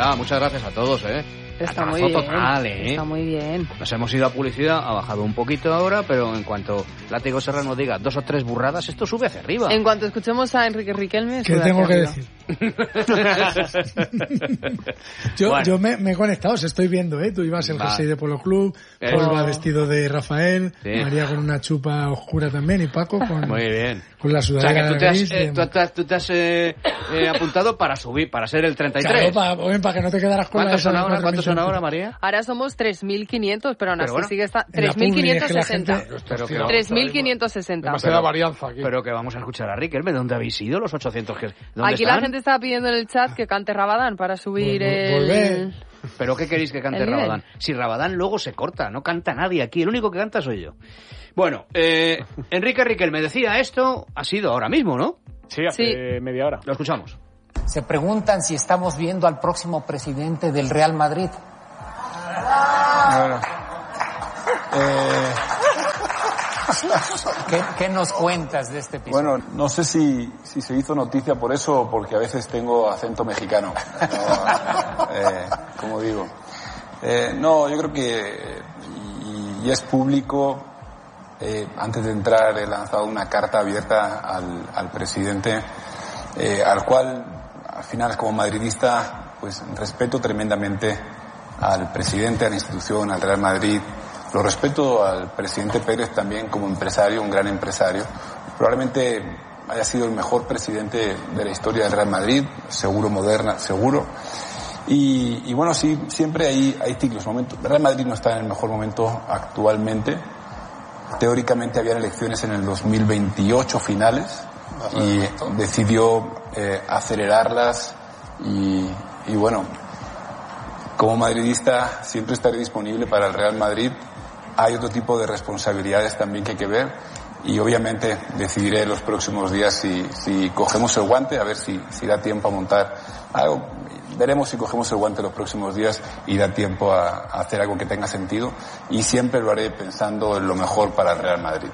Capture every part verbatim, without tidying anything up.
verdad, muchas gracias a todos, ¿eh? Está muy, total, bien, ¿eh? está muy bien. Nos hemos ido a publicidad, ha bajado un poquito ahora, pero en cuanto Látigo Serrano diga dos o tres burradas, esto sube hacia arriba. En cuanto escuchemos a Enrique Riquelme, ¿Qué sube tengo hacia que arriba. decir? yo Bueno. yo me, me he conectado, os estoy viendo, ¿eh? Tú ibas el Va. jersey de Polo Club, Eso. Paul va vestido de Rafael, Sí. María con una chupa oscura también y Paco con, Muy bien. con la O sea, sudadera que tú te has, gris. eh, tú te has, tú te has eh, eh, apuntado para subir, para ser el treinta y tres. Claro, para, para que no te quedaras con la ¿Cuántos esa son de ahora? cuatro ¿Cuántos son mil ahora, María? Ahora somos tres mil quinientos, pero aún Pero así bueno, sigue está... en la tres mil quinientos publi es sesenta. que la gente- Pero que, Hostia. tres mil quinientos sesenta. Demasiada varianza aquí. pero que vamos a escuchar a Riquelme. ¿Dónde habéis ido los ochocientos? Que, ¿dónde Aquí están? la gente estaba pidiendo en el chat que cante Rabadán para subir Vol- el... volver. ¿Pero qué queréis que cante El nivel. Rabadán? Si Rabadán luego se corta, no canta nadie aquí. El único que canta soy yo. Bueno, eh, Enrique Riquelme decía esto, ha sido ahora mismo, ¿no? Sí, hace Sí. media hora. Lo escuchamos. Se preguntan si estamos viendo al próximo presidente del Real Madrid. Bueno, eh, ¿Qué, qué nos cuentas de este episodio? bueno, no sé si, si se hizo noticia por eso o porque a veces tengo acento mexicano. No, eh, como digo. Eh, no, yo creo que, y, y es público, eh, antes de entrar he lanzado una carta abierta al, al presidente, eh, al cual, al final, como madridista, pues respeto tremendamente al presidente, a la institución, al Real Madrid. Lo respeto al presidente Pérez también como empresario, un gran empresario. Probablemente haya sido el mejor presidente de la historia del Real Madrid, seguro, moderna, seguro. Y, y bueno, sí, siempre hay, hay ciclos, momentos. El Real Madrid no está en el mejor momento actualmente. Teóricamente habían elecciones en el dos mil veintiocho finales y decidió eh, acelerarlas y, y bueno, como madridista siempre estaré disponible para el Real Madrid. Hay otro tipo de responsabilidades también que hay que ver y obviamente decidiré los próximos días si, si cogemos el guante, a ver si, si da tiempo a montar algo. Veremos si cogemos el guante los próximos días y da tiempo a, a hacer algo que tenga sentido y siempre lo haré pensando en lo mejor para el Real Madrid.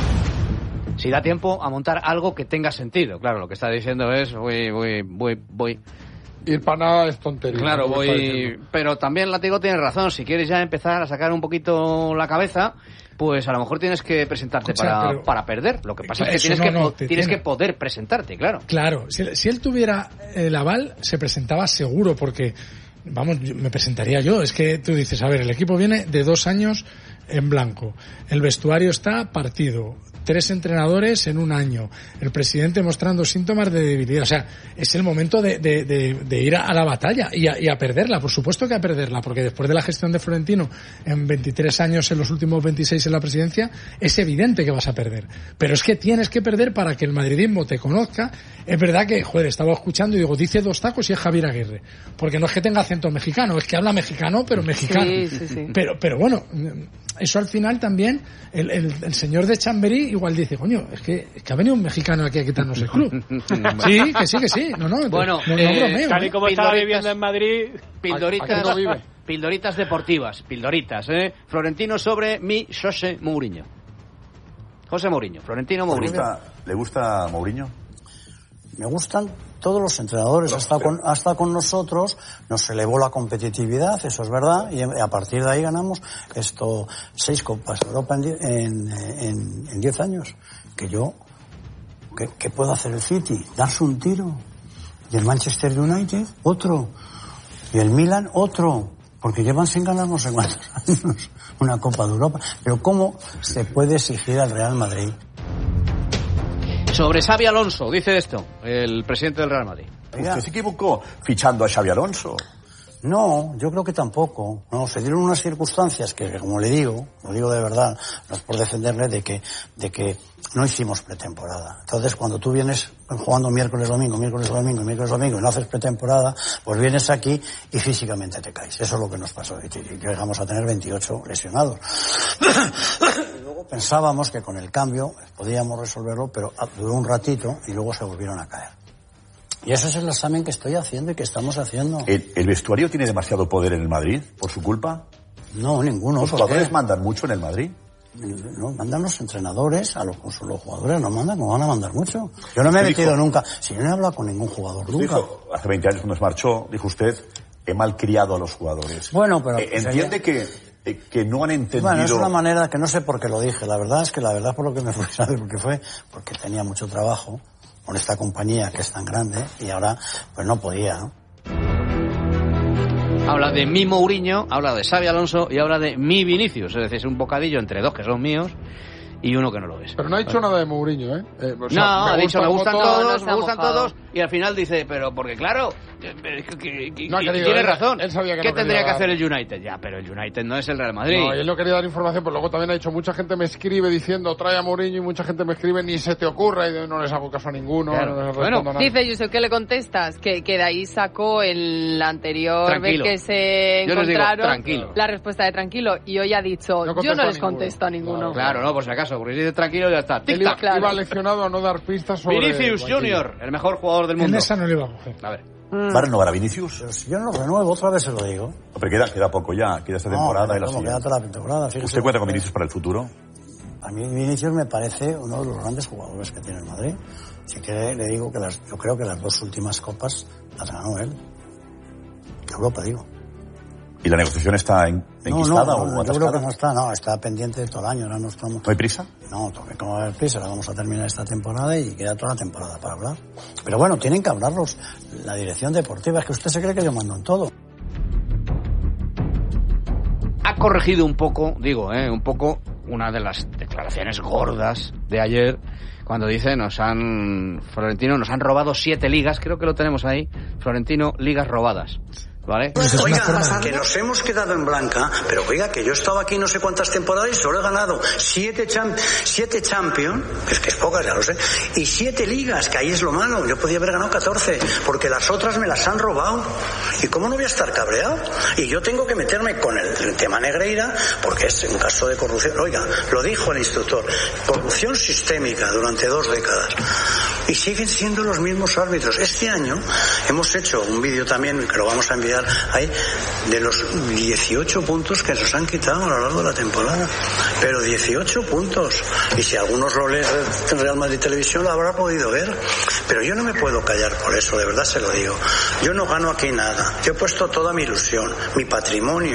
Si da tiempo a montar algo que tenga sentido. Claro, lo que está diciendo es voy, voy, voy, voy. Ir para nada es tontería. Claro, lo que está voy. diciendo. Pero también Látigo tiene razón. Si quieres ya empezar a sacar un poquito la cabeza, pues a lo mejor tienes que presentarte Escucha, para, pero- para perder. Lo que pasa es que Eso tienes, no, que, no, po- te tienes tiene- que poder presentarte, claro. Claro, si, él- si él tuviera el aval, se presentaba seguro, porque, vamos, yo- me presentaría yo. Es que tú dices, a ver, el equipo viene de dos años en blanco, el vestuario está partido, tres entrenadores en un año, el presidente mostrando síntomas de debilidad. O sea, es el momento de, de, de, de ir a la batalla y a, y a perderla, por supuesto que a perderla, porque después de la gestión de Florentino en veintitrés años, en los últimos veintiséis en la presidencia, es evidente que vas a perder. Pero es que tienes que perder para que el madridismo te conozca. Es verdad que, joder, estaba escuchando y digo, dice dos tacos y es Javier Aguirre. Porque no es que tenga acento mexicano, es que habla mexicano, pero mexicano. Sí, sí, sí. Pero, pero bueno, eso al final también, el, el, el señor de Chamberí igual dice, coño, es que, es que ha venido un mexicano aquí a quitarnos el club. Sí, que sí, que sí. No, no, Bueno, no, no eh, bromeo, Tal y ¿eh? como estaba Pildoritas- viviendo en Madrid, Pildoritas, aquí no vive. pildoritas deportivas, pildoritas, ¿eh? Florentino sobre mi José Mourinho. José Mourinho, Florentino ¿Le Mourinho. gusta, ¿Le gusta Mourinho? Me gustan todos los entrenadores. Ha estado, con, ha estado con nosotros, nos elevó la competitividad, eso es verdad, y a partir de ahí ganamos esto seis Copas de Europa en, die- en, en, en diez años. Que yo, ¿qué, qué puedo hacer el City? Darse un tiro. Y el Manchester United, otro. Y el Milan, otro. Porque llevan sin ganar no sé cuántos años una Copa de Europa. Pero ¿cómo se puede exigir al Real Madrid? Sobre Xabi Alonso, dice esto, el presidente del Real Madrid. Oiga. Usted se equivocó fichando a Xabi Alonso. No, yo creo que tampoco. No, se dieron unas circunstancias que, como le digo, lo digo de verdad, no es por defenderle, de que, de que no hicimos pretemporada. Entonces, cuando tú vienes jugando miércoles, domingo, miércoles, domingo, miércoles, domingo, y no haces pretemporada, pues vienes aquí y físicamente te caes. Eso es lo que nos pasó. Y llegamos a tener veintiocho lesionados. Luego pensábamos que con el cambio podíamos resolverlo, pero duró un ratito y luego se volvieron a caer. Y ese es el examen que estoy haciendo y que estamos haciendo. ¿El, el vestuario tiene demasiado poder en el Madrid por su culpa? No, ninguno. ¿Los ¿por jugadores qué? mandan mucho en el Madrid? No, mandan los entrenadores, a los, los jugadores no mandan, no van a mandar mucho. Yo no me he Usted metido dijo- nunca, si yo no he hablado con ningún jugador nunca. Dijo, hace veinte años cuando se marchó, dijo usted, he malcriado a los jugadores. Bueno, pero... Eh, entiende sería... que, eh, que no han entendido... Bueno, es una manera que no sé por qué lo dije. La verdad es que la verdad por lo que me fui a saber por qué fue, porque tenía mucho trabajo con esta compañía que es tan grande y ahora pues no podía, ¿no? Habla de mi Mourinho, habla de Xabi Alonso y habla de mi Vinicius. Es decir, es un bocadillo entre dos que son míos y uno que no lo es. Pero no ha dicho nada de Mourinho, ¿eh? eh o sea, no, ha dicho me gustan todo, todos, no me gustan mojado. todos, y al final dice, pero porque claro, que, que, que, no ha querido, tiene él, razón. Él sabía que ¿Qué no tendría que dar. hacer el United? Ya, pero el United no es el Real Madrid. No, y él no quería dar información, pero luego también ha dicho, mucha gente me escribe diciendo, trae a Mourinho, y mucha gente me escribe, ni se te ocurra, y no les hago caso a ninguno, Claro. no les Bueno, respondo nada. Dice Josep, ¿qué le contestas? Que, que de ahí sacó el anterior Tranquilo. vez que se Yo les digo, encontraron tranquilo. la respuesta de tranquilo. Y hoy ha dicho, No yo no contestó les a ninguno. contesto a ninguno. Claro, no, por si acaso, porque si dice tranquilo ya está. Él iba, Tic-tac. iba leccionado a no dar pistas sobre... Vinicius Banquillo. Junior, el mejor jugador del En mundo. esa no le iba a coger. A ver. Mm. ¿Va a renovar a Vinicius? Pero si yo no lo renuevo, otra vez se lo digo. No, pero queda, queda poco ya, queda esta temporada no, y la ¿cómo siguiente. queda toda la temporada? Fíjese. ¿Usted cuenta con Vinicius para el futuro? A mí Vinicius me parece uno de los grandes jugadores que tiene el Madrid. Si quiere, le digo que las, yo creo que las dos últimas copas las ganó él. De Europa, digo. ¿Y la negociación está en, enquistada no, no, o no, yo atascada? creo que no está, no, está pendiente todo el año, ahora no estamos... ¿No hay prisa? No, como va a haber prisa, la vamos a terminar esta temporada y queda toda la temporada para hablar. Pero bueno, tienen que hablarlos, la dirección deportiva, es que usted se cree que yo mando en todo. Ha corregido un poco, digo, eh, un poco una de las declaraciones gordas de ayer, cuando dice, nos han, Florentino, nos han robado siete ligas, creo que lo tenemos ahí, Florentino, ligas robadas. ¿Vale? Oiga, que nos hemos quedado en blanca, pero oiga, que yo he estado aquí no sé cuántas temporadas y solo he ganado siete, cham siete Champions, que es que es pocas, ya lo sé, y siete ligas, que ahí es lo malo. Yo podía haber ganado catorce, porque las otras me las han robado. ¿Y cómo no voy a estar cabreado? Y yo tengo que meterme con el, el tema Negreira, porque es un caso de corrupción. Oiga, lo dijo el instructor, corrupción sistémica durante dos décadas. Y siguen siendo los mismos árbitros. Este año hemos hecho un vídeo también, que lo vamos a enviar ahí, de los dieciocho puntos que nos han quitado a lo largo de la temporada. Pero dieciocho puntos. Y si algunos lo leen en Real Madrid Televisión lo habrá podido ver. Pero yo no me puedo callar por eso, de verdad se lo digo. Yo no gano aquí nada. Yo he puesto toda mi ilusión, mi patrimonio.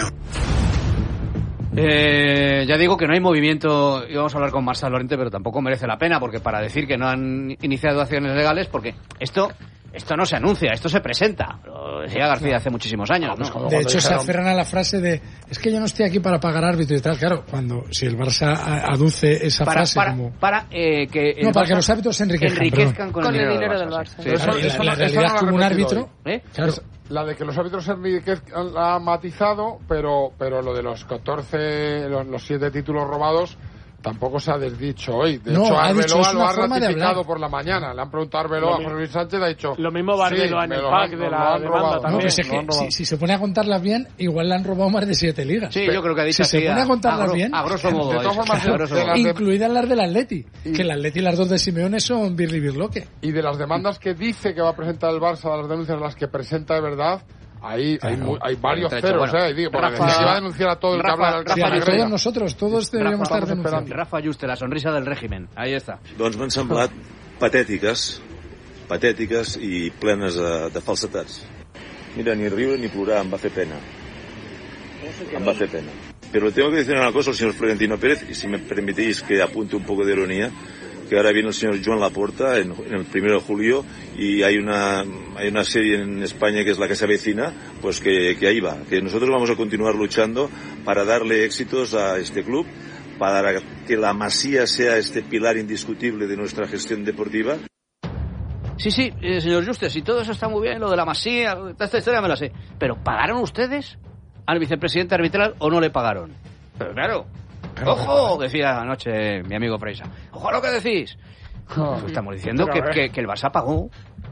Eh, ya digo que no hay movimiento, íbamos a hablar con Marcel Lorente, pero tampoco merece la pena, porque para decir que no han iniciado acciones legales, porque esto esto no se anuncia, esto se presenta. Lo decía García hace muchísimos años, ¿no? De hecho, se aferran a la frase de, es que yo no estoy aquí para pagar árbitros y tal. Claro, cuando, si el Barça aduce esa para, frase para, como... para eh, que el No, para Barça que los árbitros se enriquezcan, enriquezcan con, Con el el dinero, dinero del del Barça. Barça. Sí, Eso- sí. la, eso la no- realidad eso no lo como ha un repetido árbitro... ¿Eh? Claro, La de que los árbitros Enriquez la ha matizado, pero pero lo de los catorce, los, los siete títulos robados tampoco se ha desdicho hoy. De No, hecho, ha dicho, Arbeloa es lo una ha forma de ratificado hablar. por la mañana. Le han preguntado a Arbeloa, Lo a mi- José Luis Sánchez, ha dicho... Lo mismo Barberlo sí, en me el lo pack han- de me la lo han demanda robado. no, también. pues es lo han que robado. si, si se pone a contarlas bien, igual le han robado más de siete ligas. Sí, yo creo que ha dicho Si se así, pone a contarlas gro- bien, a grosso modo. de ha todas dicho, formas, a grosso de modo. las de- incluidas las del Atleti. Que el Atleti y las dos de Simeone son birri birloque. Y de las demandas que dice que va a presentar el Barça, de las denuncias las que presenta de verdad, hay, hay, mu- hay varios Entre ceros, hecho, ¿eh? Digo, porque Rafa- si va a denunciar a todo el que Rafa- habla del Rafa Sí, caso a Negreira. todos nosotros, todos deberíamos Rafa, estar denunciando. Rafa Juste, la sonrisa del régimen. Ahí está. Doncs m'han semblat patètiques, patètiques i plenes de, de falsetats. Mira, ni riure ni plorar, em va fer pena. Em va fer pena. Pero le tengo que decir una cosa al señor Florentino Pérez, y si me permitís que apunte un poco de ironía, que ahora viene el señor Joan Laporta en, en el primero de julio y hay una hay una serie en España que es La que se avecina, pues que, que ahí va, que nosotros vamos a continuar luchando para darle éxitos a este club, para que la Masía sea este pilar indiscutible de nuestra gestión deportiva. Sí, sí, eh, señor Juste, si todo eso está muy bien, lo de la Masía, toda esta historia me la sé. Pero ¿pagaron ustedes al vicepresidente arbitral o no le pagaron? Pero claro, Claro, ¡ojo! Decía anoche mi amigo Freisa. ¡Ojo a lo que decís! Pues estamos diciendo que, Pero, a ver. que, que el Barça pagó.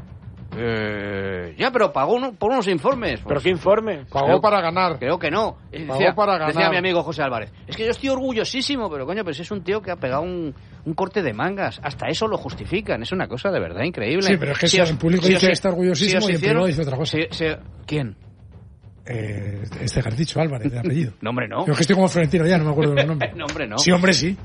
Eh, ya, pero pagó uno- por unos informes. ¿Pero Pues, qué informe? Pagó creo- para ganar. Creo que no. Eh, Pagó Decía, para ganar. decía mi amigo José Álvarez. Es que yo estoy orgullosísimo, pero coño, pues es un tío que ha pegado un, un corte de mangas. Hasta eso lo justifican. Es una cosa de verdad increíble. Sí, pero es que Si eso os- en público si dice os- que está orgullosísimo si os y en hicieron- privado dice otra cosa. si- si- ¿Quién? Eh, este que has dicho, Álvarez, de apellido. No, hombre, no. Yo es que estoy como Florentino ya, no me acuerdo de los nombres. No, hombre, no. Sí, hombre, sí.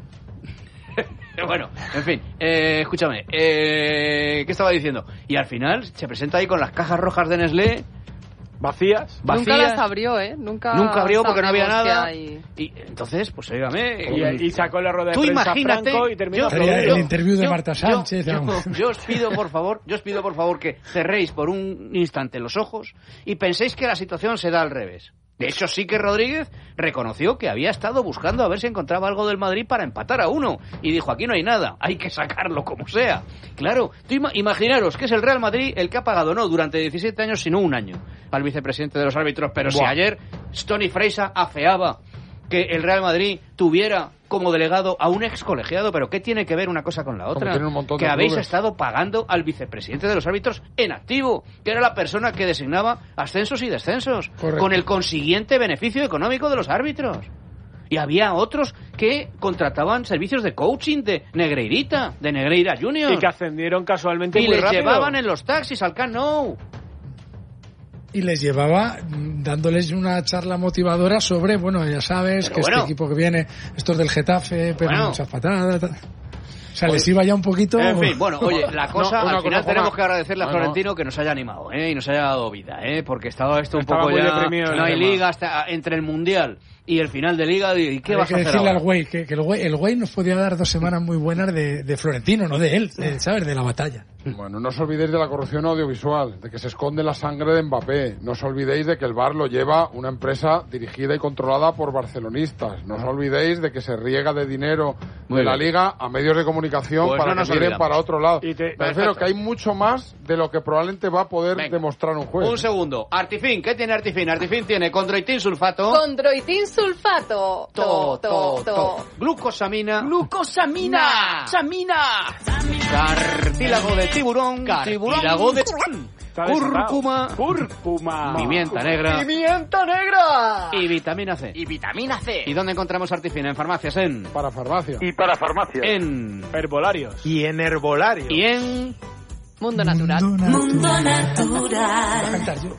Bueno, en fin, eh, escúchame, eh, ¿qué estaba diciendo? Y al final se presenta ahí con las cajas rojas de Nestlé Vacías. Nunca vacías. las abrió, ¿eh? Nunca, Nunca abrió porque no había sabremos nada. qué hay. Y entonces, pues oígame. Y, y sacó la rueda de Tú prensa imagínate, Franco y terminó yo- El, jodido. el interview de Yo- Marta yo- Sánchez. Yo, vamos. yo os pido, por favor, yo os pido, por favor, que cerréis por un instante los ojos y penséis que la situación se da al revés. De hecho, sí que Rodríguez reconoció que había estado buscando a ver si encontraba algo del Madrid para empatar a uno. Y dijo, aquí no hay nada, hay que sacarlo como sea. Claro, tú ima- imaginaros que es el Real Madrid el que ha pagado, no durante diecisiete años, sino un año, al vicepresidente de los árbitros. Pero si Buah. ayer Tony Freisa afeaba que el Real Madrid tuviera como delegado a un ex colegiado, pero ¿qué tiene que ver una cosa con la otra? tienen un montón Que de habéis clubes. estado pagando al vicepresidente de los árbitros en activo, que era la persona que designaba ascensos y descensos, Correcto. con el consiguiente beneficio económico de los árbitros. Y había otros que contrataban servicios de coaching de Negreirita, de Negreira Junior, Y que ascendieron casualmente y muy les rápido. llevaban en los taxis al Camp Nou. Y les llevaba mm, dándoles una charla motivadora sobre, bueno, ya sabes Pero que bueno. este equipo que viene, estos del Getafe, pegan Bueno. muchas patadas. tal. O sea, les iba ya un poquito... En fin, bueno, oye, la cosa, No, una al final cosa, tenemos Juanma. que agradecerle a No, no. Florentino que nos haya animado, ¿eh? Y nos haya dado vida, ¿eh? Porque estaba esto un Estaba poco muy ya... deprimido el No hay tema. liga hasta entre el Mundial y el final de liga, ¿y qué Hay vas que a hacer decirle ahora? al güey que, que el güey el güey nos podía dar dos semanas muy buenas de, de Florentino, no de él, de, ¿sabes? De la batalla. Bueno, no os olvidéis de la corrupción audiovisual, de que se esconde la sangre de Mbappé. No os olvidéis de que el V A R lo lleva una empresa dirigida y controlada por barcelonistas. No os olvidéis de que se riega de dinero Muy de la bien. liga a medios de comunicación Pues para no nos que miren olvidamos. para otro lado. Y te- Me refiero perfecto. que hay mucho más de lo que probablemente va a poder Venga. demostrar un juez. Un segundo. Artifin, ¿qué tiene Artifin? Artifin tiene condroitin sulfato, Condroitin sulfato. To, to, to. glucosamina, ¡Glucosamina! ¡Samina! cartílago de tiburón, cartílago de Está cúrcuma, desatado. Cúrcuma. pimienta negra ¡Pimienta negra! y vitamina C. Y vitamina C. ¿Y dónde encontramos Artifin? En farmacias, en... Para farmacia. Y para farmacia. En... Herbolarios. Y en herbolario. Y en... Mundo natural. Mundo natural. Voy a cantar yo.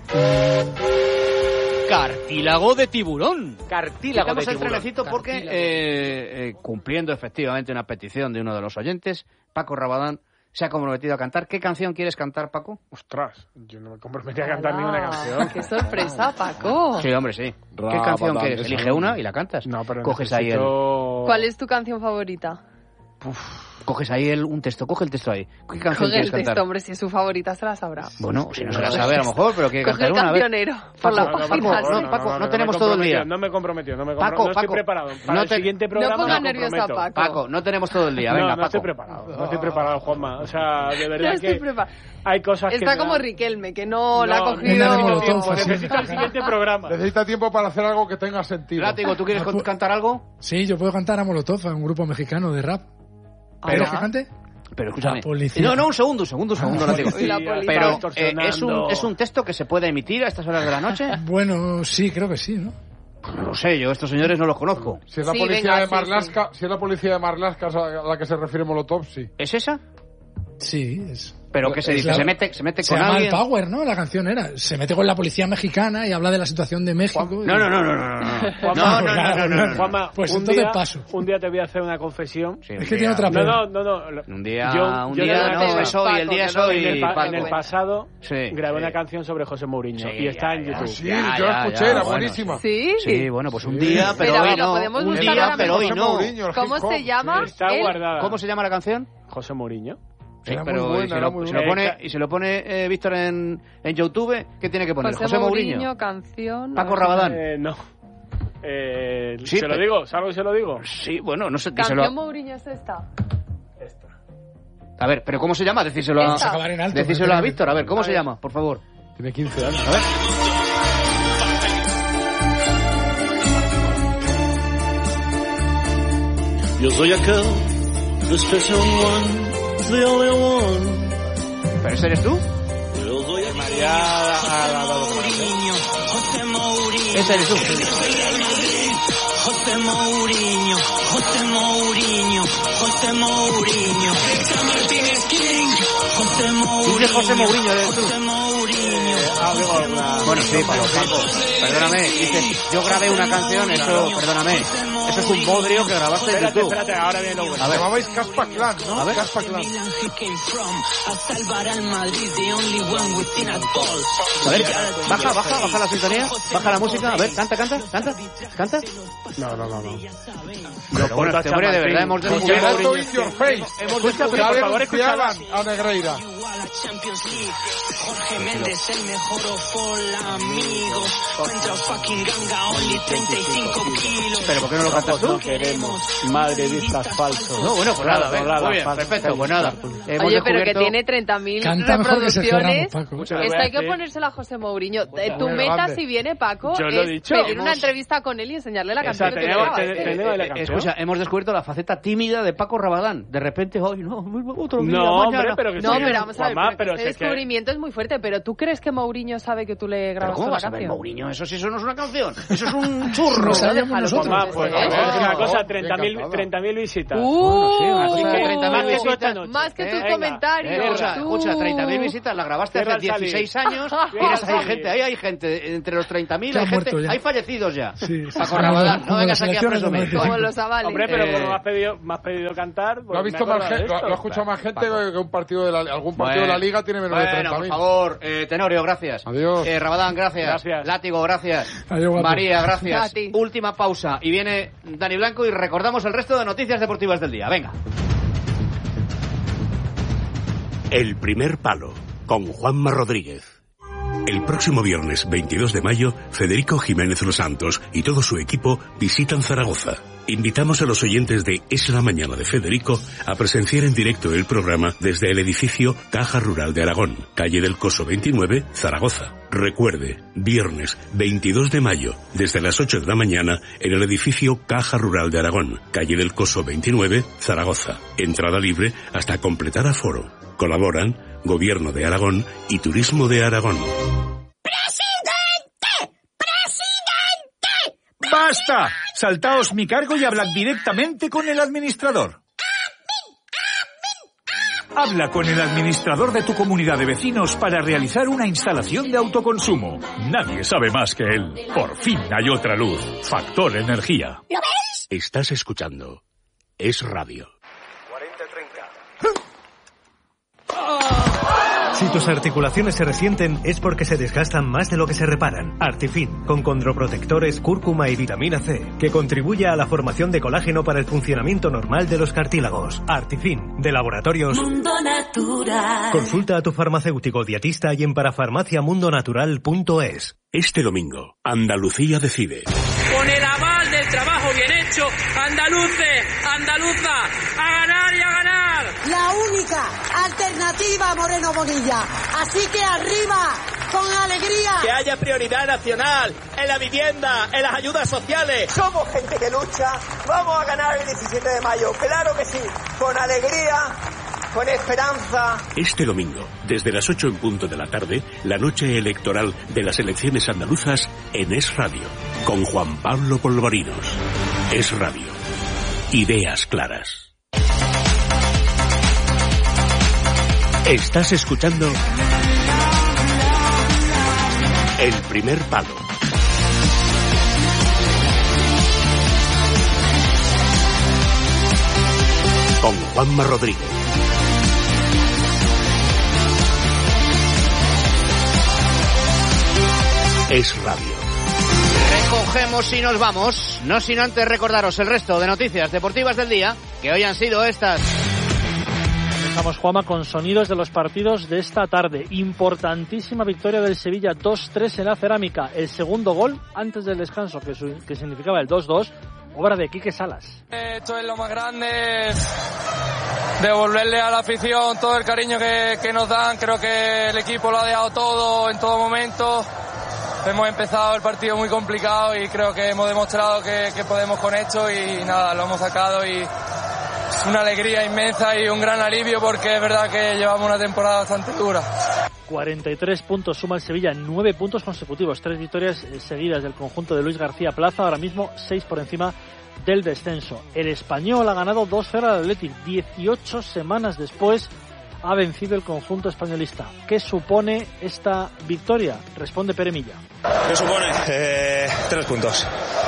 Cartílago de tiburón. Cartílago Quitamos de el tiburón. trenecito porque, eh, eh, cumpliendo efectivamente una petición de uno de los oyentes, Paco Rabadán se ha comprometido a cantar. ¿Qué canción quieres cantar, Paco? Ostras, yo no me comprometí a cantar ninguna Ah, canción. ¡Qué sorpresa, Paco! Sí, hombre, sí. ¿Qué Rabadán, canción quieres? esa Elige no. una y la cantas. No, pero coges ahí el, necesito... ¿Cuál es tu canción favorita? coges ahí el, un texto, coge el texto ahí. ¿Qué canción Coge quieres el texto, cantar? hombre, si es su favorita se la sabrá. Bueno, si no se la sabe a lo mejor, pero quiere Coge cantar el una. A ver. cancionero por la Paco, página. Paco, sí. no, Paco, no que tenemos me todo el comprometió, día. No me comprometió, no me Paco, comprometió. No Paco, estoy preparado. Para no el te- siguiente No programa ponga me nervioso a comprometo. Paco. Paco, no tenemos todo el día. Venga, no, no Paco. estoy preparado. No estoy preparado, Juanma. O sea, de verdad No estoy que preparada. hay cosas que... Está me como dan- Riquelme, que no, la ha No, cogido. Una de necesito Molotov, tiempo, así. necesito el siguiente programa. Necesita tiempo para hacer algo que tenga sentido. Látigo, ¿tú quieres con- cantar algo? Sí, yo puedo cantar a Molotov, a un grupo mexicano de rap. Pero- ¿Quieres que cante? Pero escúchame. La policía. No, no, un segundo, un segundo, un segundo, Látigo. Y la policía. Pero eh, extorsionando. ¿es, un, ¿es un texto que se puede emitir a estas horas de la noche? Bueno, sí, creo que sí, ¿no? No lo sé, yo estos señores no los conozco. Si es la Sí, policía venga, de sí, Marlaska, si es la policía de Marlaska a la que se refiere Molotov, sí. ¿Es esa? Sí, es... ¿Pero qué se es dice? la- ¿Se mete, se mete Se con llama alguien? el Power, ¿no? La canción era. Se mete con la policía mexicana y habla de la situación de México. y- No, no, no, no, no, no. Juanma, No, no, no, no, no, no. Juanma, Pues un entonces día, paso. Un día te voy a hacer una confesión. Sí, Es un que tiene día- otra No, pena. no, no, no. Un día, Yo- un yo día de no verdad, es hoy, el Paco, día que es no hoy. En el, pa- Paco. en el pasado Sí. grabé Sí. una canción sobre José Mourinho Sí, y está en ya, YouTube. Sí, Ya, yo la ya, escuché, ya, era bueno. buenísima. ¿Sí? Sí, bueno, pues un Sí. día, pero Mira, hoy lo no. podemos Un buscar día, ahora pero hoy José no. Mourinho, el ¿Cómo hip hop, se llama? Está Él. guardada. ¿Cómo se llama la canción? José Mourinho. Sí, Era muy pero buena, y se era lo, muy se buena. lo pone, y se lo pone eh, Víctor en, en YouTube, ¿qué tiene que poner? José, José Mourinho, Mourinho. canción. Paco a ver. Rabadán. Eh, no. Eh, Sí, se lo pero- digo, salgo y se lo digo. Sí, bueno, no sé. Canción díselo. Mourinho es esta. A ver, pero ¿cómo se llama? Decírselo a, Vamos a acabar en alto, decírselo pero a tiene- Víctor. A ver, ¿cómo A se ver. llama? Por favor. Tiene quince años. A ver. Yo soy aquel, the special one, the only one. ¿Pero ese eres tú? Yo soy aquel. María ha dado Mourinho, José Mourinho. Ese eres tú. José Mourinho, José Mourinho, José Mourinho. Martínez King, José Mourinho. Dice José Mourinho, eres tú. José Mourinho. Ah, digo, la- Bueno, sí, Paco, Paco. Perdóname. Dices, yo grabé una canción, eso, perdóname. Eso es un bodrio que grabaste en Espérate, YouTube. espérate, ahora viene lo bueno. A ver. Llamabais Caspa Clan, ¿no? A ver. Caspa Clan. A ver, baja, baja, baja la sintonía, baja la música, a ver, canta, canta, canta, canta. No, no, no, no. Pero bueno, este hombre de verdad hemos descubierto... Llegando in your face. Hemos visto, pero por favor, escuchadla. a Negreira. Jorge Méndez, el mejor of amigos. Contra fucking ganga, only treinta y cinco kilos. Pero ¿por qué no lo cantas tú? No queremos madridistas falsos. No, bueno, pues nada, No, ven, nada, muy bien, falsos. perfecto, pues nada. Hemos Oye, pero que descubierto- tiene treinta mil Canta mejor que Sergio Ramos, reproducciones. Paco. Muchas Esto hay que gracias. ponérsela a José Mourinho. Eh, Tu muy meta, grande. si viene Paco, Yo lo he es dicho. pedir una Hemos- entrevista con él y enseñarle la canción Exacto, que tú tenemos- grabas. te- tenemos la canción. Escucha, hemos descubierto la faceta tímida de Paco Rabadán. De repente, hoy no, otro día, No, mañana. hombre, pero que No, sí, pero vamos a ver, Juanma, pero pero este si es que- descubrimiento es muy fuerte. Pero ¿tú crees que Mourinho sabe que tú le ¿Pero grabas cómo la vas a ver canción? Mourinho? Eso sí, eso no es una canción. Eso es un churro. Lo sabemos déjalo, nosotros. Juanma, pues, ¿Eh? a ver, es una Oh, cosa, bien treinta mil cantada. treinta mil visitas. Uh, Bueno, sí, una cosa que de treinta mil más que tú visitas. esta noche. Más que tus Venga, comentarios. Eh, escucha, tú. escucha, treinta mil visitas, la grabaste Cierra hace el salir. dieciséis años. Cierra Tienes el ahí salir. gente, ahí hay gente, entre los treinta mil Que hay han gente, muerto ya. hay fallecidos ya. Sí, sí, Paco sí. Rabadán, no Como vengas las aquí a elecciones del presumir. Como los avales. Hombre, pero Eh, como me has pedido, me has pedido cantar... pues Lo ha me visto he acordado más de gente, lo, esto. lo ha escuchado más gente Paco. que un partido de la, algún partido de la Liga tiene menos de bueno, treinta por mil. favor, eh, Tenorio, gracias. Adiós. Eh, Rabadán, gracias. Gracias. Látigo, gracias. Adiós, guapo. María, gracias. A ti. Última pausa y viene Dani Blanco y recordamos el resto de noticias deportivas del día. Venga. El primer palo, con Juanma Rodríguez. El próximo viernes veintidós de mayo, Federico Jiménez Los Santos y todo su equipo visitan Zaragoza. Invitamos a los oyentes de Es la Mañana de Federico a presenciar en directo el programa desde el edificio Caja Rural de Aragón, calle del Coso veintinueve, Zaragoza. Recuerde, viernes veintidós de mayo, desde las ocho de la mañana, en el edificio Caja Rural de Aragón, calle del Coso veintinueve, Zaragoza. Entrada libre hasta completar aforo. Colaboran Gobierno de Aragón y Turismo de Aragón. ¡Basta! Saltaos mi cargo y hablad directamente con el administrador. Habla con el administrador de tu comunidad de vecinos para realizar una instalación de autoconsumo. Nadie sabe más que él. Por fin hay otra luz. Factor Energía. ¿Lo ves? Estás escuchando Es Radio. Si tus articulaciones se resienten es porque se desgastan más de lo que se reparan. Artifin, con condroprotectores, cúrcuma y vitamina C, que contribuye a la formación de colágeno para el funcionamiento normal de los cartílagos. Artifin, de Laboratorios Mundo Natural. Consulta a tu farmacéutico dietista y en parafarmaciamundonatural punto es. Este domingo, Andalucía decide. Con el aval del trabajo bien hecho, andaluces, andaluza, a ganar y a ganar. La única alternativa a Moreno Bonilla. Así que arriba, con alegría. Que haya prioridad nacional en la vivienda, en las ayudas sociales. Somos gente que lucha. Vamos a ganar el diecisiete de mayo. Claro que sí. Con alegría, con esperanza. Este domingo, desde las ocho en punto de la tarde, la noche electoral de las elecciones andaluzas en Es Radio, con Juan Pablo Polvorinos. Es Radio. Ideas claras. Estás escuchando El Primer Palo. Con Juanma Rodríguez. Es Radio. Recogemos y nos vamos, no sin antes recordaros el resto de noticias deportivas del día, que hoy han sido estas. Estamos, Juanma, con sonidos de los partidos de esta tarde. Importantísima victoria del Sevilla dos tres en la Cerámica. El segundo gol antes del descanso, que, su, que significaba el dos dos, obra de Quique Salas. Esto es lo más grande, devolverle a la afición todo el cariño que, que nos dan. Creo que el equipo lo ha dejado todo en todo momento. Hemos empezado el partido muy complicado y creo que hemos demostrado que, que podemos con esto y nada, lo hemos sacado y es una alegría inmensa y un gran alivio porque es verdad que llevamos una temporada bastante dura. cuarenta y tres puntos suma el Sevilla en nueve puntos consecutivos, tres victorias seguidas del conjunto de Luis García Plaza, ahora mismo seis por encima del descenso. El Español ha ganado dos cero al Athletic, dieciocho semanas después ha vencido el conjunto españolista. ¿Qué supone esta victoria? Responde Pere Milla. ¿Qué supone? Eh, tres puntos.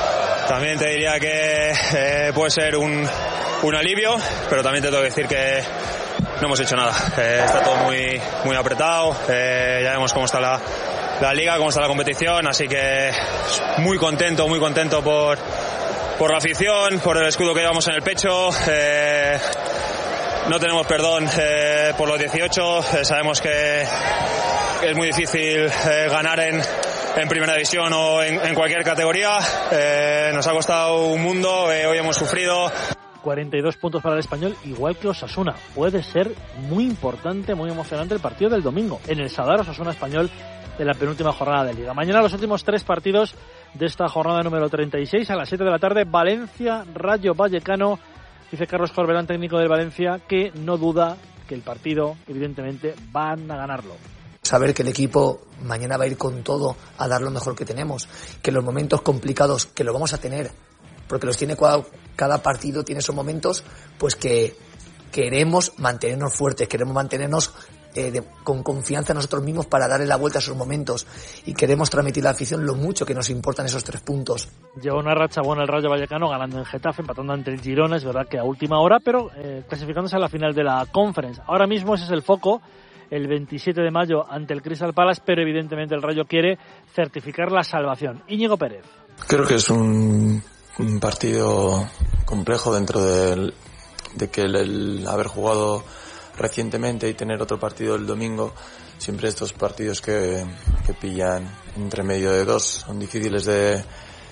También te diría que eh, puede ser un, un alivio, pero también te tengo que decir que no hemos hecho nada. Eh, está todo muy, muy apretado, eh, ya vemos cómo está la, la liga, cómo está la competición, así que muy contento, muy contento por, por la afición, por el escudo que llevamos en el pecho. Eh, no tenemos perdón eh, por los dieciocho, eh, sabemos que es muy difícil eh, ganar en, en primera división o en, en cualquier categoría. Eh, nos ha costado un mundo, eh, hoy hemos sufrido. cuarenta y dos puntos para el Español, igual que Osasuna. Puede ser muy importante, muy emocionante el partido del domingo en el Sadar Osasuna Español de la penúltima jornada de Liga. Mañana los últimos tres partidos de esta jornada número treinta y seis a las siete de la tarde. Valencia, Rayo Vallecano. Dice Carlos Corberán, técnico del Valencia, que no duda que el partido, evidentemente, van a ganarlo. Saber que el equipo mañana va a ir con todo a dar lo mejor que tenemos, que los momentos complicados, que los vamos a tener, porque los tiene cada, cada partido, tiene esos momentos, pues que queremos mantenernos fuertes, queremos mantenernos eh, de, con confianza en nosotros mismos para darle la vuelta a esos momentos, y queremos transmitir a la afición lo mucho que nos importan esos tres puntos. Lleva una racha buena el Rayo Vallecano, ganando en Getafe, empatando ante el Girona, es verdad que a última hora, pero eh, clasificándose a la final de la Conference. Ahora mismo ese es el foco, el veintisiete de mayo ante el Crystal Palace, pero evidentemente el Rayo quiere certificar la salvación. Íñigo Pérez. Creo que es un, un partido complejo dentro del, de que el, el haber jugado recientemente y tener otro partido el domingo. Siempre estos partidos que, que pillan entre medio de dos son difíciles de,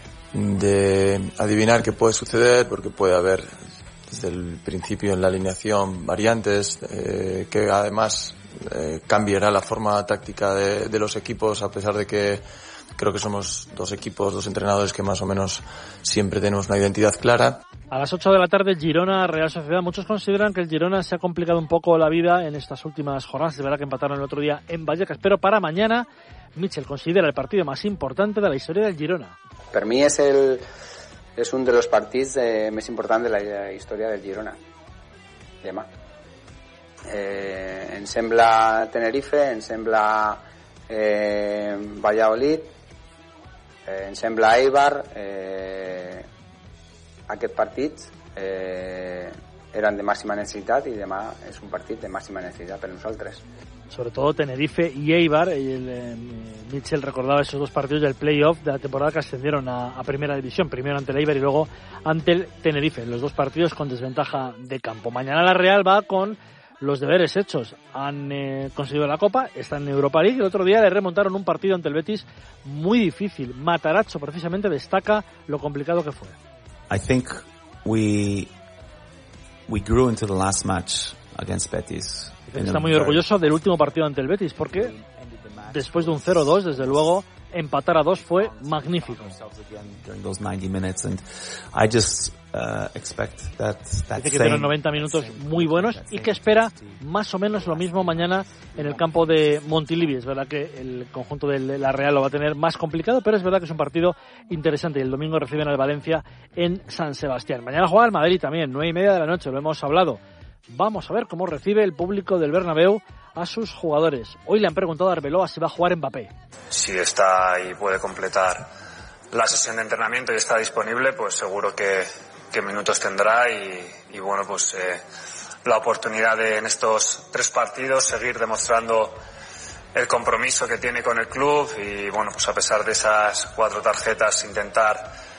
de adivinar qué puede suceder, porque puede haber desde el principio en la alineación variantes eh, que además eh, cambiará la forma táctica de, de los equipos, a pesar de que creo que somos dos equipos, dos entrenadores que más o menos siempre tenemos una identidad clara. A las ocho de la tarde, Girona, Real Sociedad. Muchos consideran que el Girona se ha complicado un poco la vida en estas últimas jornadas. Es verdad que empataron el otro día en Vallecas, pero para mañana, Mitchell considera el partido más importante de la historia del Girona. Per mi és, el, és un dels partits eh, més importants de la història del Girona. Demà. Eh, em sembla Tenerife, em sembla eh, Valladolid, eh, em sembla Eibar. Eh, aquests partits eh, eren de màxima necessitat i demà és un partit de màxima necessitat per nosaltres. Sobre todo Tenerife y Eibar. Y el, eh, Mitchell recordaba esos dos partidos del playoff de la temporada que ascendieron a, a Primera División, primero ante el Eibar y luego ante el Tenerife, los dos partidos con desventaja de campo. Mañana la Real va con los deberes hechos. Han eh, conseguido la Copa, están en Europa League. El otro día le remontaron un partido ante el Betis muy difícil. Matarazzo precisamente destaca lo complicado que fue. I think we we grew into the last match against Betis. Está muy orgulloso del último partido ante el Betis porque después de un cero dos, desde luego, empatar a dos fue magnífico. During those ninety minutes, and I just uh, expect that that Dice que same... tienen noventa minutos muy buenos y que espera más o menos lo mismo mañana en el campo de Montilivi. Es verdad que el conjunto de la Real lo va a tener más complicado, pero es verdad que es un partido interesante y el domingo reciben al Valencia en San Sebastián. Mañana juega el Madrid también, nueve y media de la noche, lo hemos hablado. Vamos a ver cómo recibe el público del Bernabéu a sus jugadores. Hoy le han preguntado a Arbeloa si va a jugar Mbappé. Si está y puede completar la sesión de entrenamiento y está disponible, pues seguro que, que minutos tendrá y, y bueno, pues eh, la oportunidad de en estos tres partidos seguir demostrando el compromiso que tiene con el club y bueno, pues a pesar de esas cuatro tarjetas intentar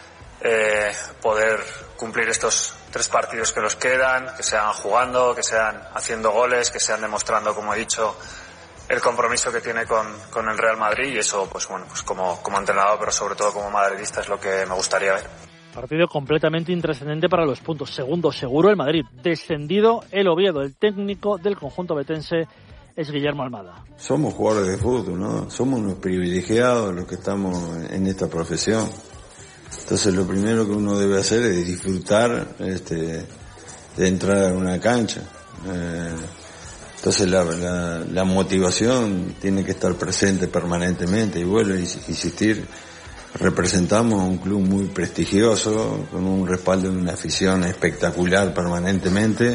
eh, poder cumplir estos tres partidos que nos quedan, que sean jugando, que sean haciendo goles, que sean demostrando, como he dicho, el compromiso que tiene con, con el Real Madrid y eso, pues bueno, pues como, como entrenador, pero sobre todo como madridista es lo que me gustaría ver. Partido completamente intrascendente para los puntos. Segundo seguro el Madrid. Descendido el Oviedo. El técnico del conjunto betense es Guillermo Almada. Somos jugadores de fútbol, ¿no? Somos unos privilegiados los que estamos en esta profesión. Entonces lo primero que uno debe hacer es disfrutar este, de entrar a una cancha. Eh, entonces la, la, la motivación tiene que estar presente permanentemente y bueno, insistir, representamos a un club muy prestigioso, con un respaldo de una afición espectacular permanentemente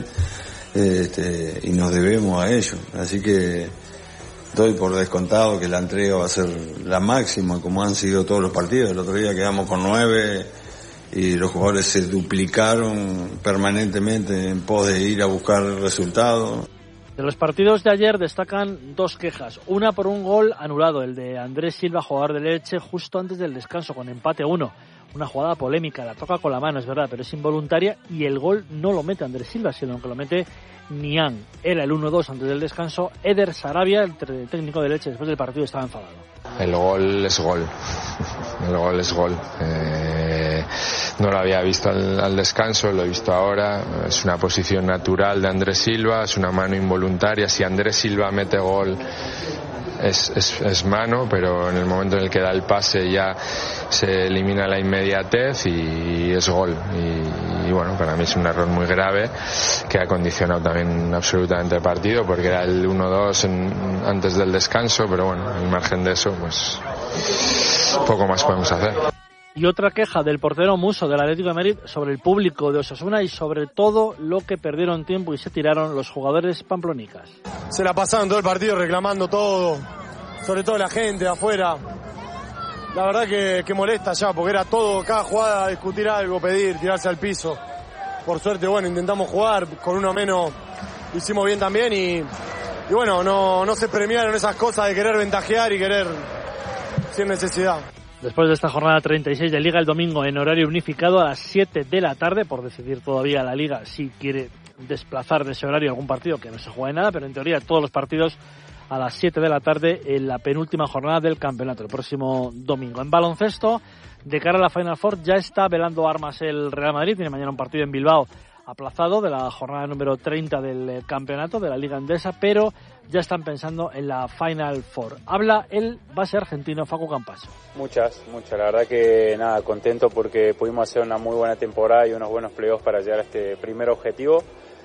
este, y nos debemos a ello. Así que doy por descontado que la entrega va a ser la máxima, como han sido todos los partidos. El otro día quedamos con nueve y los jugadores se duplicaron permanentemente en pos de ir a buscar resultados. De los partidos de ayer destacan dos quejas. Una por un gol anulado, el de Andrés Silva, jugador de Elche, justo antes del descanso, con empate uno. Una jugada polémica, la toca con la mano, es verdad, pero es involuntaria y el gol no lo mete Andrés Silva, sino que lo mete Niang. Era el uno dos antes del descanso. Eder Sarabia, el técnico de Elche, después del partido estaba enfadado. El gol es gol. El gol es gol. Eh, no lo había visto al, al descanso, lo he visto ahora. Es una posición natural de Andrés Silva, es una mano involuntaria. Si Andrés Silva mete gol, es, es, es mano, pero en el momento en el que da el pase ya se elimina la inmediatez y es gol. Y, y bueno, para mí es un error muy grave que ha condicionado también absolutamente el partido, porque era el uno dos antes del descanso, pero bueno, al margen de eso, pues poco más podemos hacer. Y otra queja del portero Musso del Atlético de Madrid sobre el público de Osasuna y sobre todo lo que perdieron tiempo y se tiraron los jugadores pamplonicas. Se la pasaron todo el partido reclamando todo, sobre todo la gente de afuera. La verdad que, que molesta ya, porque era todo, cada jugada, discutir algo, pedir, tirarse al piso. Por suerte, bueno, intentamos jugar, con uno menos lo hicimos bien también y, y bueno, no, no se premiaron esas cosas de querer ventajear y querer sin necesidad. Después de esta jornada treinta y seis de Liga, el domingo en horario unificado a las siete de la tarde, por decidir todavía la Liga si quiere desplazar de ese horario algún partido que no se juegue nada, pero en teoría todos los partidos a las siete de la tarde en la penúltima jornada del campeonato, el próximo domingo. En baloncesto, de cara a la Final Four, ya está velando armas el Real Madrid. Tiene mañana un partido en Bilbao aplazado de la jornada número treinta del campeonato de la Liga Endesa, pero ya están pensando en la Final Four. Habla el base argentino Facu Campaso. Muchas, muchas. La verdad que nada, contento porque pudimos hacer una muy buena temporada y unos buenos playoffs para llegar a este primer objetivo.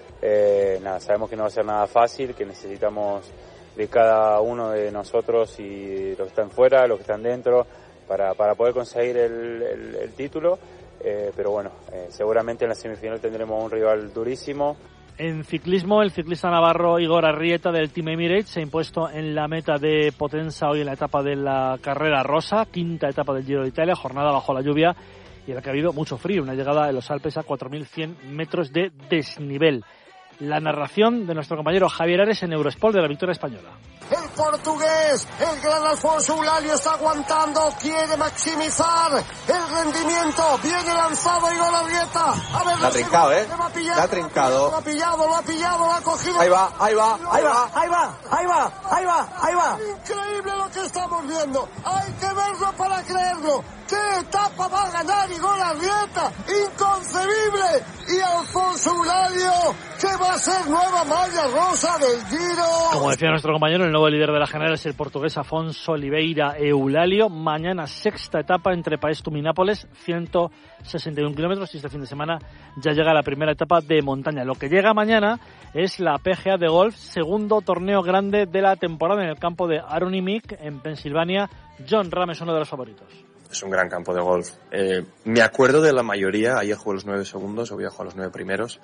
Eh, nada, sabemos que no va a ser nada fácil, que necesitamos de cada uno de nosotros y los que están fuera, los que están dentro, para, para poder conseguir el, el, el título. Eh, pero bueno, eh, seguramente en la semifinal tendremos un rival durísimo. En ciclismo, el ciclista navarro Igor Arrieta del Team Emirates se ha impuesto en la meta de Potenza hoy en la etapa de la carrera rosa, quinta etapa del Giro de Italia, jornada bajo la lluvia y en la que ha habido mucho frío, una llegada en los Alpes a cuatro mil cien metros de desnivel. La narración de nuestro compañero Javier Ares en Eurosport de la victoria española. El portugués, el gran Alfonso Eulalio está aguantando, quiere maximizar el rendimiento, viene lanzado Igor Arrieta. A ver, la ha trincado, ¿eh? La ha trincado. Lo ha pillado, lo ha pillado, lo ha cogido. Ahí va, ahí va, ahí va, ahí va, ahí va, ahí va, ahí va. Increíble lo que estamos viendo. Hay que verlo para creerlo. ¿Qué etapa va a ganar Igor Arrieta? ¡Inconcebible! Y Alfonso Eulalio, que va a ser nueva malla rosa del Giro. Como decía nuestro compañero, el nuevo líder de la general es el portugués Afonso Oliveira Eulalio. Mañana sexta etapa entre Paestum y Nápoles, ciento sesenta y uno kilómetros, y este fin de semana ya llega la primera etapa de montaña. Lo que llega mañana es la P G A de golf, segundo torneo grande de la temporada en el campo de Aronimink, en Pensilvania. John Ram es uno de los favoritos. Es un gran campo de golf. Eh, me acuerdo de la mayoría, ayer jugué los nueve segundos, hoy jugué los nueve primeros.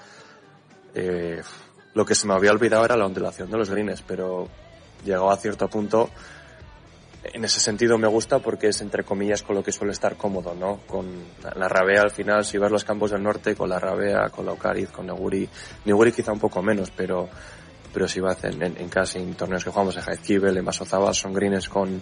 Eh, lo que se me había olvidado era la ondulación de los greens, pero llegado a cierto punto, en ese sentido me gusta porque es entre comillas con lo que suele estar cómodo, ¿no? Con la Rabea al final, si ves los campos del norte, con la Rabea, con la Ocariz, con Neguri, Neguri quizá un poco menos, pero pero si vas en, en, en casi en torneos que jugamos en Jaizkibel, en Masozabal, son greens con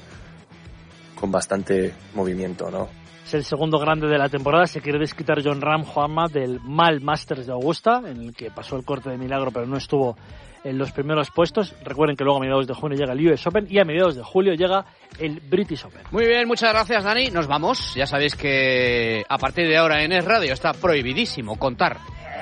con bastante movimiento, ¿no? Es el segundo grande de la temporada. Se quiere desquitar John Ram, Juanma, del mal Masters de Augusta, en el que pasó el corte de milagro pero no estuvo en los primeros puestos. Recuerden que luego a mediados de junio llega el U S Open y a mediados de julio llega el British Open. Muy bien, muchas gracias, Dani. Nos vamos. Ya sabéis que a partir de ahora en Es Radio está prohibidísimo contar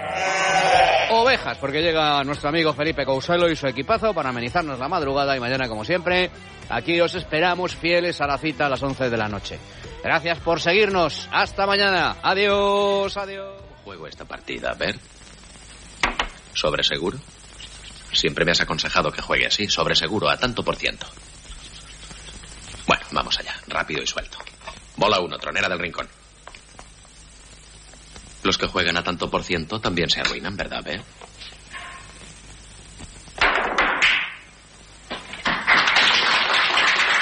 ovejas, porque llega nuestro amigo Felipe Couselo y su equipazo para amenizarnos la madrugada, y mañana, como siempre, aquí os esperamos fieles a la cita a las once de la noche. Gracias por seguirnos. Hasta mañana. Adiós, adiós. Juego esta partida, a ver. ¿Sobre seguro? Siempre me has aconsejado que juegue así, sobre seguro, a tanto por ciento. Bueno, vamos allá, rápido y suelto. Bola uno, tronera del rincón. Los que juegan a tanto por ciento también se arruinan, ¿verdad, eh?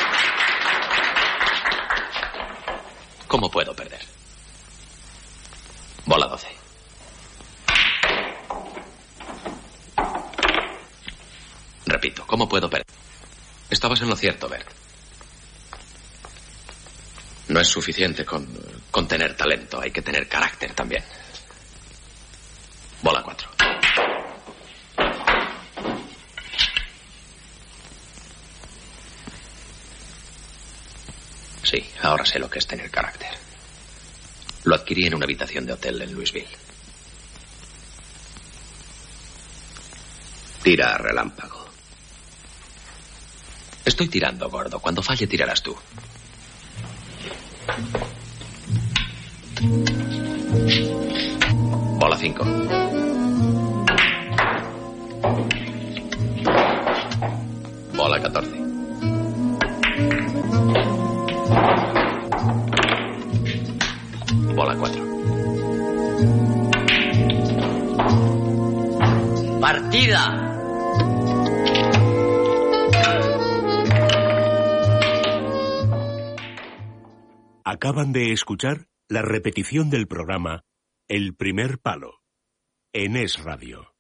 ¿Cómo puedo perder? Bola doce. Repito, ¿cómo puedo perder? Estabas en lo cierto, Bert. No es suficiente con, con tener talento, hay que tener carácter también. Bola cuatro. Sí, ahora sé lo que es tener carácter. Lo adquirí en una habitación de hotel en Louisville. Tira a relámpago. Estoy tirando, gordo. Cuando falle, tirarás tú. Bola cinco. Bola catorce. Bola cuatro. Partida. Acaban de escuchar la repetición del programa El primer palo en Es Radio.